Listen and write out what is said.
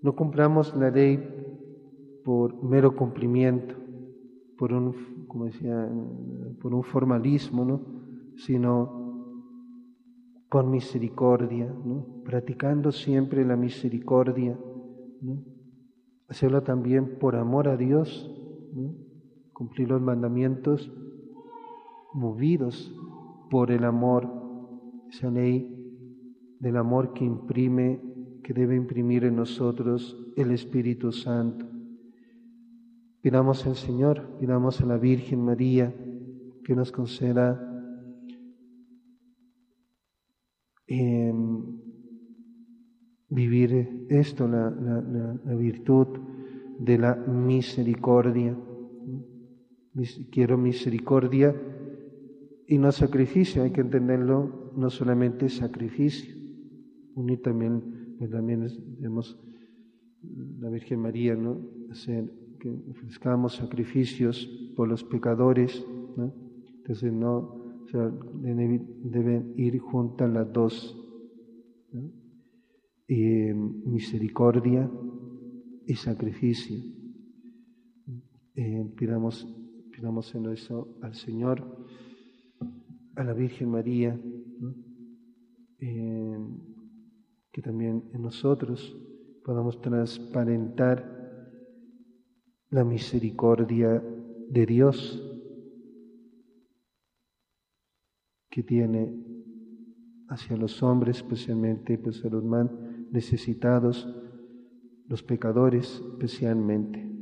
no cumplamos la ley por mero cumplimiento, por un, como decía, por un formalismo, ¿no? Sino con misericordia, ¿no? Practicando siempre la misericordia, ¿no? Hacerlo también por amor a Dios, ¿no? Cumplir los mandamientos movidos por el amor, esa ley del amor que debe imprimir en nosotros el Espíritu Santo. Pidamos al Señor, pidamos a la Virgen María que nos conceda vivir esto, la virtud de la misericordia. Quiero misericordia y no sacrificio, hay que entenderlo, no solamente sacrificio, unir también vemos la Virgen María, ¿no? Que ofrezcamos sacrificios por los pecadores, ¿no? Entonces deben ir juntas las dos, ¿no? Misericordia y sacrificio. Pidamos en eso al Señor, a la Virgen María, ¿no? Que también en nosotros podamos transparentar la misericordia de Dios que tiene hacia los hombres, especialmente pues a los más necesitados, los pecadores especialmente.